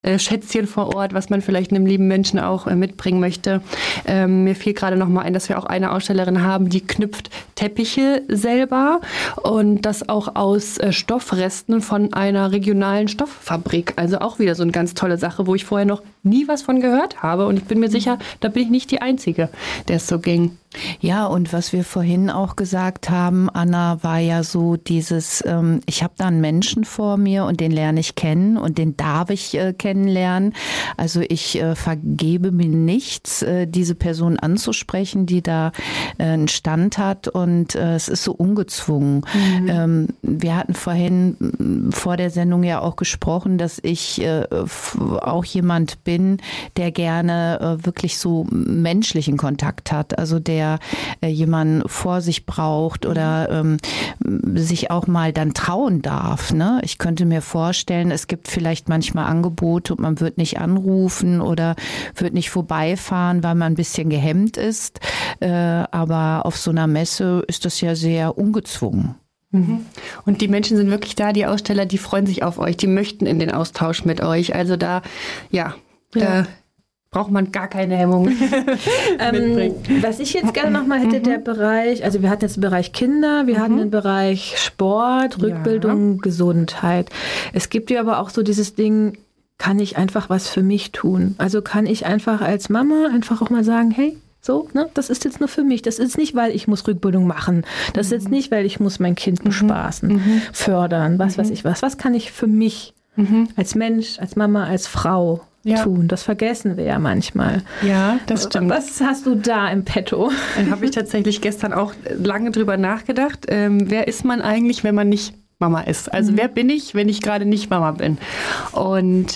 Schätzchen vor Ort, was man vielleicht einem lieben Menschen auch mitbringen möchte. Mir fiel gerade noch mal ein, dass wir auch eine Ausstellerin haben, die knüpft Teppiche selber und das auch aus Stoffresten von einer regionalen Stofffabrik. Also auch wieder so eine ganz tolle Sache, wo ich vorher noch nie was von gehört habe. Und ich bin mir sicher, da bin ich nicht die Einzige, der es so ging. Ja, und was wir vorhin auch gesagt haben, Anna, war ja so dieses, ich habe da einen Menschen vor mir und den lerne ich kennen und den darf ich kennenlernen. Also ich vergebe mir nichts, diese Person anzusprechen, die da einen Stand hat, und es ist so ungezwungen. Wir hatten vorhin vor der Sendung ja auch gesprochen, dass ich auch jemand bin, der gerne wirklich so menschlichen Kontakt hat, also der jemanden vor sich braucht oder sich auch mal dann trauen darf. Ne? Ich könnte mir vorstellen, es gibt vielleicht manchmal Angebote und man wird nicht anrufen oder wird nicht vorbeifahren, weil man ein bisschen gehemmt ist. Aber auf so einer Messe ist das ja sehr ungezwungen. Und die Menschen sind wirklich da, die Aussteller, die freuen sich auf euch, die möchten in den Austausch mit euch. Also da braucht man gar keine Hemmung. Was ich jetzt gerne nochmal hätte, der Bereich, also wir hatten jetzt den Bereich Kinder, wir hatten den Bereich Sport, Rückbildung, Gesundheit. Es gibt ja aber auch so dieses Ding, kann ich einfach was für mich tun? Also kann ich einfach als Mama einfach auch mal sagen, hey, so, ne, das ist jetzt nur für mich. Das ist nicht, weil ich muss Rückbildung machen. Das ist jetzt nicht, weil ich muss mein Kind bespaßen, fördern, was weiß ich was. Was kann ich für mich als Mensch, als Mama, als Frau tun? Das vergessen wir ja manchmal. Ja, das stimmt. Was hast du da im Petto? Habe ich tatsächlich gestern auch lange drüber nachgedacht. Wer ist man eigentlich, wenn man nicht Mama ist? Also wer bin ich, wenn ich gerade nicht Mama bin? Und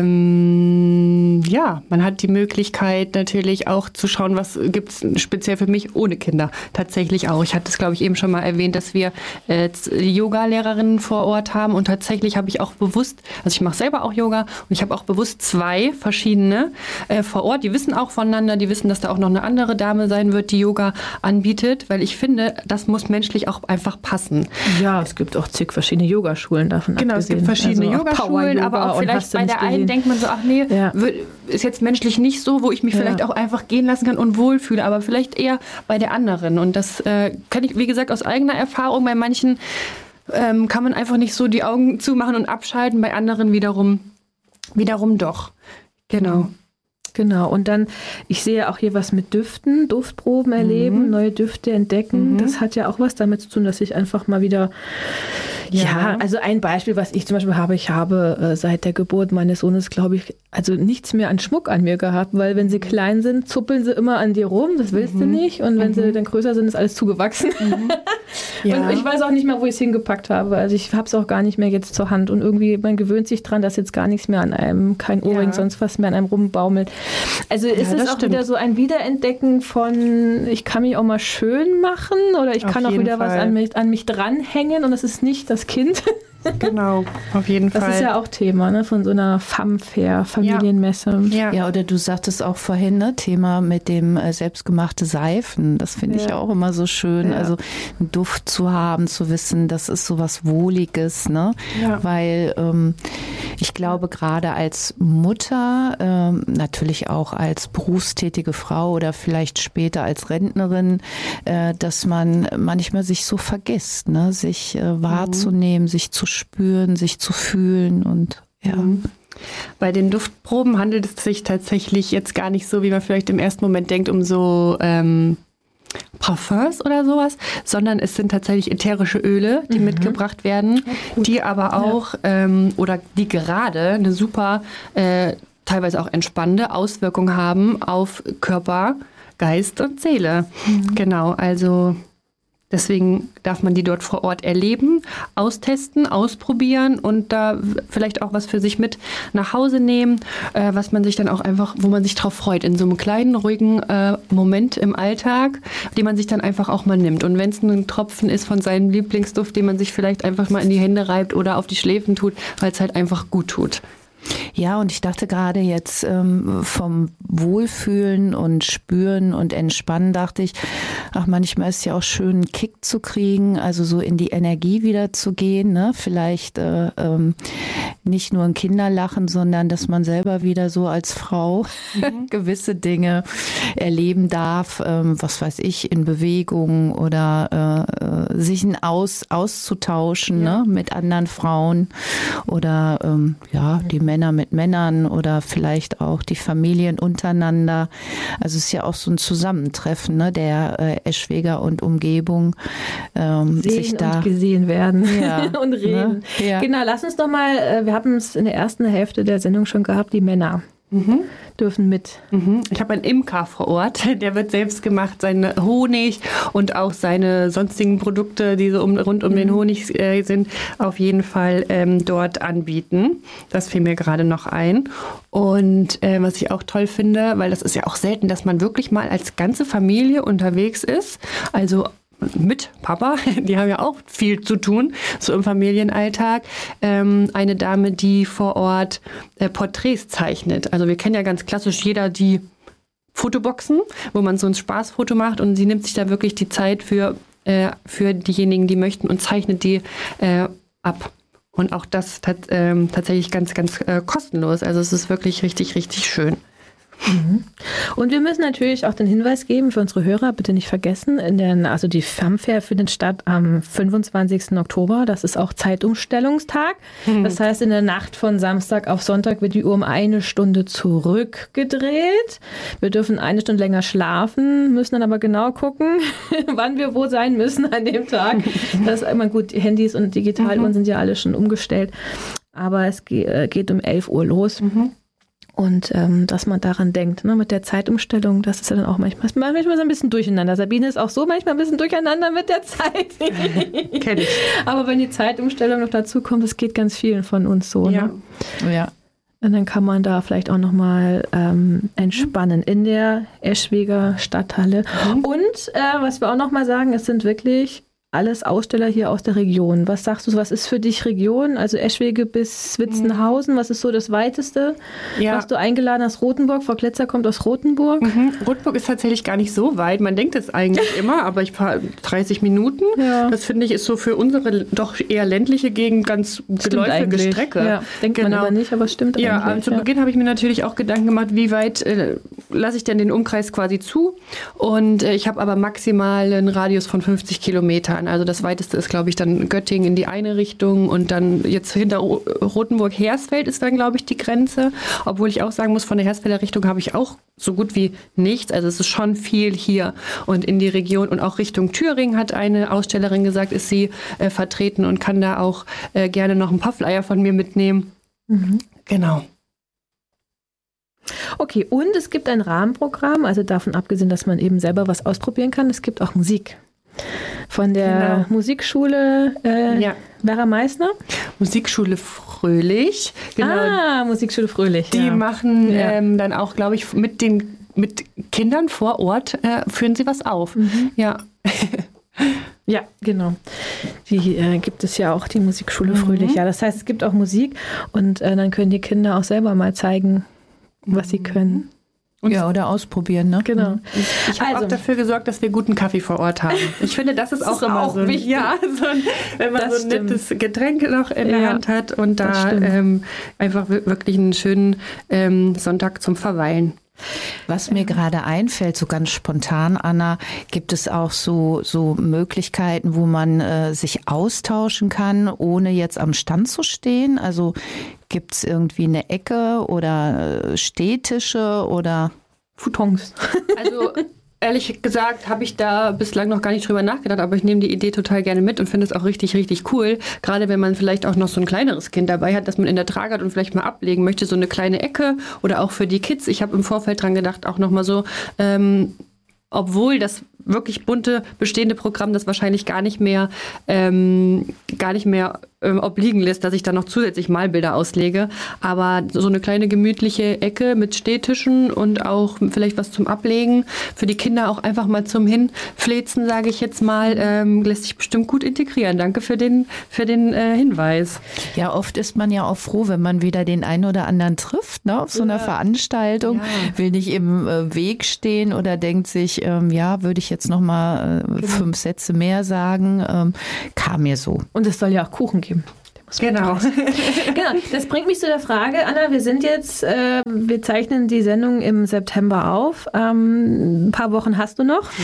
man hat die Möglichkeit natürlich auch zu schauen, was gibt es speziell für mich ohne Kinder. Tatsächlich auch. Ich hatte es, glaube ich, eben schon mal erwähnt, dass wir Yoga-Lehrerinnen vor Ort haben, und tatsächlich habe ich auch bewusst, also ich mache selber auch Yoga, und ich habe auch bewusst 2 verschiedene vor Ort. Die wissen auch voneinander, die wissen, dass da auch noch eine andere Dame sein wird, die Yoga anbietet, weil ich finde, das muss menschlich auch einfach passen. Ja, es gibt auch zig verschiedene Yogaschulen davon. Genau, es gibt verschiedene Yogaschulen, aber auch vielleicht bei der einen denkt man so, ach nee, ist jetzt menschlich nicht so, wo ich mich vielleicht auch einfach gehen lassen kann und wohlfühle, aber vielleicht eher bei der anderen. Und das kann ich, wie gesagt, aus eigener Erfahrung. Bei manchen kann man einfach nicht so die Augen zumachen und abschalten, bei anderen wiederum doch. Genau. Genau, und dann, ich sehe auch hier was mit Düften, Duftproben erleben, neue Düfte entdecken. Das hat ja auch was damit zu tun, dass ich einfach mal wieder, also ein Beispiel, was ich zum Beispiel habe, ich habe seit der Geburt meines Sohnes, glaube ich, also nichts mehr an Schmuck an mir gehabt, weil wenn sie klein sind, zuppeln sie immer an dir rum, das willst du nicht, und wenn sie dann größer sind, ist alles zugewachsen. Und ich weiß auch nicht mehr, wo ich es hingepackt habe, also ich habe es auch gar nicht mehr jetzt zur Hand, und irgendwie, man gewöhnt sich dran, dass jetzt gar nichts mehr an einem, kein Ohrring, sonst was mehr an einem rumbaumelt. Also ist es auch wieder so ein Wiederentdecken von, ich kann mich auch mal schön machen, oder ich kann auch wieder was an mich dranhängen, und es ist nicht das Kind. Genau, auf jeden Fall. Das ist ja auch Thema, ne, von so einer Femme-Fair, Familienmesse. Ja, oder du sagtest auch vorhin, ne, Thema mit dem selbstgemachte Seifen. Das finde ich auch immer so schön. Ja. Also einen Duft zu haben, zu wissen, das ist so was Wohliges, ne? Ja. Weil ich glaube, gerade als Mutter, natürlich auch als berufstätige Frau oder vielleicht später als Rentnerin, dass man manchmal sich so vergisst, ne, sich wahrzunehmen, sich zu spüren, sich zu fühlen, und Bei den Duftproben handelt es sich tatsächlich jetzt gar nicht so, wie man vielleicht im ersten Moment denkt, um so Parfums oder sowas, sondern es sind tatsächlich ätherische Öle, die mitgebracht werden, die aber auch oder die gerade eine super, teilweise auch entspannende Auswirkung haben auf Körper, Geist und Seele. Genau, also deswegen darf man die dort vor Ort erleben, austesten, ausprobieren und da vielleicht auch was für sich mit nach Hause nehmen, was man sich dann auch einfach, wo man sich drauf freut, in so einem kleinen, ruhigen Moment im Alltag, den man sich dann einfach auch mal nimmt. Und wenn es ein Tropfen ist von seinem Lieblingsduft, den man sich vielleicht einfach mal in die Hände reibt oder auf die Schläfen tut, weil es halt einfach gut tut. Ja, und ich dachte gerade jetzt vom Wohlfühlen und Spüren und Entspannen, dachte ich, manchmal ist ja auch schön, einen Kick zu kriegen, also so in die Energie wieder zu gehen, ne? Vielleicht nicht nur ein Kinderlachen, sondern dass man selber wieder so als Frau gewisse Dinge erleben darf, was weiß ich, in Bewegung oder sich auszutauschen, ne? Mit anderen Frauen oder die Männer mit Männern oder vielleicht auch die Familien untereinander. Also es ist ja auch so ein Zusammentreffen, ne, der Eschwege und Umgebung. Sehen und gesehen werden und reden. Ne? Ja. Genau, lass uns doch mal, wir haben es in der ersten Hälfte der Sendung schon gehabt, die Männer dürfen mit. Ich habe einen Imker vor Ort, der wird selbst gemacht, seinen Honig und auch seine sonstigen Produkte, die so rund um den Honig sind, auf jeden Fall dort anbieten. Das fiel mir gerade noch ein. Und was ich auch toll finde, weil das ist ja auch selten, dass man wirklich mal als ganze Familie unterwegs ist, also mit Papa, die haben ja auch viel zu tun, so im Familienalltag. Eine Dame, die vor Ort Porträts zeichnet. Also wir kennen ja ganz klassisch jeder die Fotoboxen, wo man so ein Spaßfoto macht und sie nimmt sich da wirklich die Zeit für diejenigen, die möchten und zeichnet die ab. Und auch das tatsächlich ganz, ganz kostenlos. Also es ist wirklich richtig, richtig schön. Und wir müssen natürlich auch den Hinweis geben für unsere Hörer, bitte nicht vergessen, also die Funfair findet statt am 25. Oktober, das ist auch Zeitumstellungstag. Das heißt, in der Nacht von Samstag auf Sonntag wird die Uhr um 1 Stunde zurückgedreht. Wir dürfen 1 Stunde länger schlafen, müssen dann aber genau gucken, wann wir wo sein müssen an dem Tag. Das ist immer gut, die Handys und Digitaluhren sind ja alle schon umgestellt, aber es geht um 11 Uhr los. Und dass man daran denkt, ne, mit der Zeitumstellung, das ist ja dann auch manchmal so ein bisschen durcheinander. Sabine ist auch so manchmal ein bisschen durcheinander mit der Zeit. Kenn ich. Aber wenn die Zeitumstellung noch dazu kommt, das geht ganz vielen von uns so. Ja. Ne? Ja. Und dann kann man da vielleicht auch nochmal entspannen in der Eschweger Stadthalle. Und was wir auch nochmal sagen, es sind wirklich alles Aussteller hier aus der Region. Was sagst du, was ist für dich Region? Also Eschwege bis Witzenhausen, was ist so das Weiteste, was du eingeladen hast? Rotenburg, Frau Kletzer kommt aus Rotenburg. Rotenburg ist tatsächlich gar nicht so weit. Man denkt es eigentlich immer, aber ich fahre 30 Minuten. Ja. Das finde ich ist so für unsere doch eher ländliche Gegend ganz geläufige Strecke. Ja, denkt man aber nicht, aber es stimmt eigentlich. Ja, zu Beginn habe ich mir natürlich auch Gedanken gemacht, wie weit lasse ich denn den Umkreis quasi zu? Und ich habe aber maximal einen Radius von 50 Kilometern. Also das weiteste ist, glaube ich, dann Göttingen in die eine Richtung und dann jetzt hinter Rotenburg-Hersfeld ist dann, glaube ich, die Grenze. Obwohl ich auch sagen muss, von der Hersfelder Richtung habe ich auch so gut wie nichts. Also es ist schon viel hier und in die Region und auch Richtung Thüringen hat eine Ausstellerin gesagt, ist sie vertreten und kann da auch gerne noch ein paar Flyer von mir mitnehmen. Genau. Okay, und es gibt ein Rahmenprogramm, also davon abgesehen, dass man eben selber was ausprobieren kann, es gibt auch Musik. Von der Musikschule Vera Meissner? Musikschule Fröhlich. Genau. Musikschule Fröhlich. Die machen dann auch, glaube ich, mit Kindern vor Ort führen sie was auf. Ja. Ja, genau. Die gibt es ja auch, die Musikschule Fröhlich. Ja, das heißt, es gibt auch Musik und dann können die Kinder auch selber mal zeigen, was sie können. Oder ausprobieren, ne? Genau. Ich habe auch dafür gesorgt, dass wir guten Kaffee vor Ort haben. Ich finde, das ist auch immer so wichtig. Ja, wenn man so ein nettes Getränk noch in der Hand hat und da einfach wirklich einen schönen Sonntag zum Verweilen. Was mir gerade einfällt, so ganz spontan, Anna, gibt es auch so Möglichkeiten, wo man sich austauschen kann, ohne jetzt am Stand zu stehen? Also gibt es irgendwie eine Ecke oder Stehtische oder Futons? Also ehrlich gesagt habe ich da bislang noch gar nicht drüber nachgedacht, aber ich nehme die Idee total gerne mit und finde es auch richtig, richtig cool. Gerade wenn man vielleicht auch noch so ein kleineres Kind dabei hat, das man in der Trage hat und vielleicht mal ablegen möchte, so eine kleine Ecke oder auch für die Kids. Ich habe im Vorfeld dran gedacht, auch nochmal so, obwohl das wirklich bunte bestehende Programm das wahrscheinlich gar nicht mehr obliegen lässt, dass ich dann noch zusätzlich Malbilder auslege. Aber so eine kleine gemütliche Ecke mit Stehtischen und auch vielleicht was zum Ablegen, für die Kinder auch einfach mal zum Hinfläzen, sage ich jetzt mal, lässt sich bestimmt gut integrieren. Danke für den Hinweis. Ja, oft ist man ja auch froh, wenn man wieder den einen oder anderen trifft, ne, auf so einer Veranstaltung, will nicht im Weg stehen oder denkt sich, würde ich jetzt noch mal 5 Sätze mehr sagen, kam mir so. Und es soll ja auch Kuchen geben. Genau. Genau, das bringt mich zu der Frage, Anna, wir zeichnen die Sendung im September auf. Ein paar Wochen hast du noch.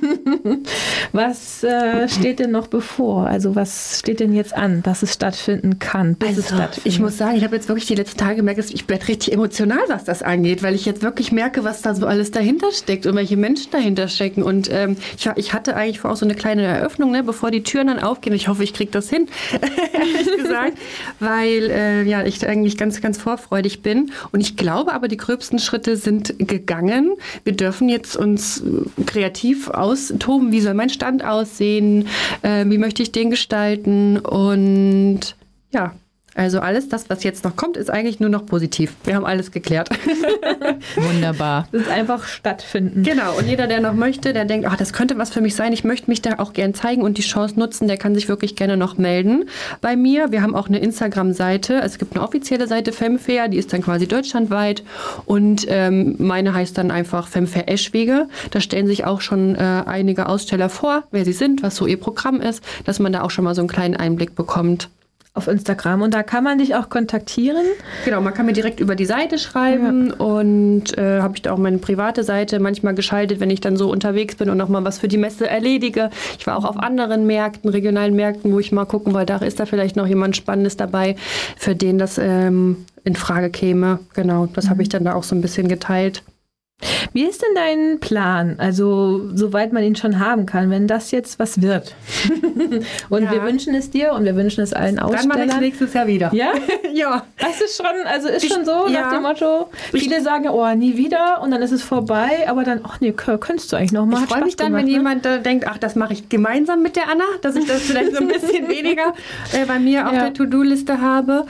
Was steht denn noch bevor? Also was steht denn jetzt an, dass es stattfinden kann, bis es stattfindet? Ich muss sagen, ich habe jetzt wirklich die letzten Tage gemerkt, ich werde richtig emotional, was das angeht, weil ich jetzt wirklich merke, was da so alles dahinter steckt und welche Menschen dahinter stecken. Und ich hatte eigentlich auch so eine kleine Eröffnung, ne, bevor die Türen dann aufgehen. Ich hoffe, ich kriege das hin, ehrlich gesagt, weil ich eigentlich ganz, ganz vorfreudig bin. Und ich glaube aber, die gröbsten Schritte sind gegangen. Wir dürfen jetzt uns kreativ austoben. Wie soll mein Stand aussehen? Wie möchte ich den gestalten? Und ja, also alles das, was jetzt noch kommt, ist eigentlich nur noch positiv. Wir haben alles geklärt. Wunderbar. Das ist einfach stattfinden. Genau. Und jeder, der noch möchte, der denkt, das könnte was für mich sein, ich möchte mich da auch gern zeigen und die Chance nutzen, der kann sich wirklich gerne noch melden bei mir. Wir haben auch eine Instagram-Seite. Es gibt eine offizielle Seite Femfair, die ist dann quasi deutschlandweit. Und meine heißt dann einfach Femfair Eschwege. Da stellen sich auch schon einige Aussteller vor, wer sie sind, was so ihr Programm ist, dass man da auch schon mal so einen kleinen Einblick bekommt. Auf Instagram. Und da kann man dich auch kontaktieren? Genau, man kann mir direkt über die Seite schreiben und habe ich da auch meine private Seite manchmal geschaltet, wenn ich dann so unterwegs bin und nochmal was für die Messe erledige. Ich war auch auf anderen Märkten, regionalen Märkten, wo ich mal gucken wollte, ist da vielleicht noch jemand Spannendes dabei, für den das in Frage käme. Genau, das habe ich dann da auch so ein bisschen geteilt. Wie ist denn dein Plan? Also, soweit man ihn schon haben kann, wenn das jetzt was wird. Und wir wünschen es dir und wir wünschen es allen Ausstellern. Dann mache ich nächstes Jahr wieder. Ja? Ja. Das ist schon so nach dem Motto, viele sagen, nie wieder und dann ist es vorbei, aber dann, könntest du eigentlich noch mal. Ich freue mich dann, wenn jemand denkt, das mache ich gemeinsam mit der Anna, dass ich das vielleicht so ein bisschen weniger bei mir auf der To-Do-Liste habe.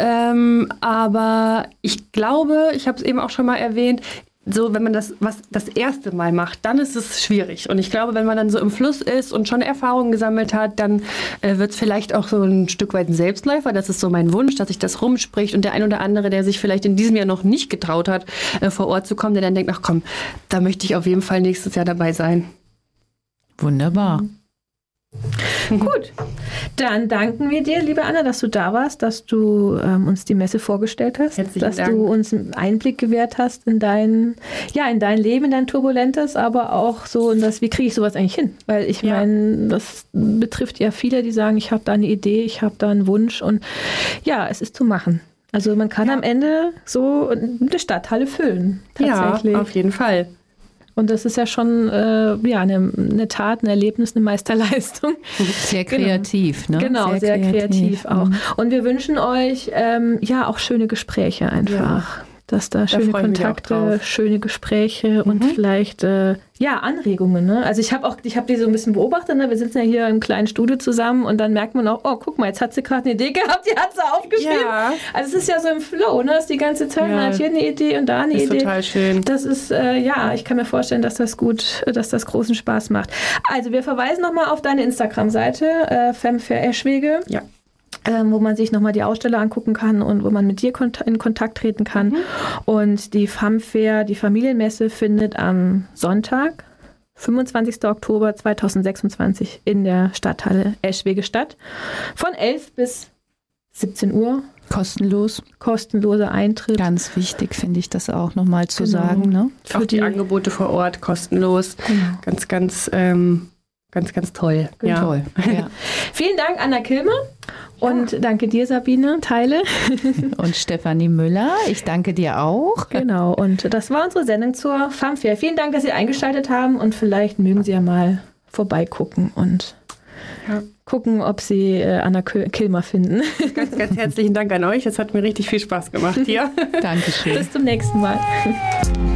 Aber ich glaube, ich habe es eben auch schon mal erwähnt, so, wenn man das erste Mal macht, dann ist es schwierig. Und ich glaube, wenn man dann so im Fluss ist und schon Erfahrungen gesammelt hat, dann wird es vielleicht auch so ein Stück weit ein Selbstläufer. Das ist so mein Wunsch, dass sich das rumspricht. Und der ein oder andere, der sich vielleicht in diesem Jahr noch nicht getraut hat, vor Ort zu kommen, der dann denkt, da möchte ich auf jeden Fall nächstes Jahr dabei sein. Wunderbar. Gut, dann danken wir dir, liebe Anna, dass du da warst, dass du uns die Messe vorgestellt hast, dass du uns einen Einblick gewährt hast in dein Leben, in dein turbulentes, aber auch so in das, wie kriege ich sowas eigentlich hin? Weil ich meine, das betrifft ja viele, die sagen, ich habe da eine Idee, ich habe da einen Wunsch und es ist zu machen. Also man kann am Ende so eine Stadthalle füllen, tatsächlich. Ja, auf jeden Fall. Und das ist ja schon eine Tat, ein Erlebnis, eine Meisterleistung. Sehr kreativ, ne? Genau, sehr kreativ auch. Und wir wünschen euch auch schöne Gespräche einfach. Dass da schöne Kontakte, schöne Gespräche und vielleicht Anregungen. Ne? Also ich habe die so ein bisschen beobachtet. Ne? Wir sitzen ja hier im kleinen Studio zusammen und dann merkt man auch, guck mal, jetzt hat sie gerade eine Idee gehabt, die hat sie aufgeschrieben. Ja. Also es ist ja so im Flow, ne? Das ist die ganze Zeit, man hat hier eine Idee und da eine Idee. Das ist total schön. Das ist, ich kann mir vorstellen, dass das großen Spaß macht. Also wir verweisen nochmal auf deine Instagram-Seite, Femfair Eschwege. Ja. Wo man sich nochmal die Aussteller angucken kann und wo man mit dir in Kontakt treten kann. Und die Femfair, die Familienmesse, findet am Sonntag, 25. Oktober 2026 in der Stadthalle Eschwege statt. Von 11 bis 17 Uhr. Kostenlos. Kostenloser Eintritt. Ganz wichtig finde ich das auch nochmal zu sagen. Ne? Auch die Angebote vor Ort kostenlos. Genau. Ganz toll. Ja. Toll. Ja. Vielen Dank, Anna Kilmer. Und danke dir, Sabine Theile. Und Stefanie Müller. Ich danke dir auch. Genau. Und das war unsere Sendung zur Femfair. Vielen Dank, dass Sie eingeschaltet haben. Und vielleicht mögen Sie ja mal vorbeigucken und gucken, ob Sie Anna Kilmer finden. Ganz, ganz herzlichen Dank an euch. Es hat mir richtig viel Spaß gemacht hier. Dankeschön. Bis zum nächsten Mal.